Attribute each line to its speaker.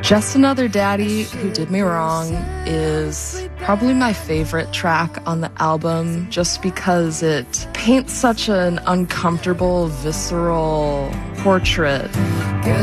Speaker 1: Just Another Daddy Who Did Me Wrong is probably my favorite track on the album, just because it paints such an uncomfortable, visceral portrait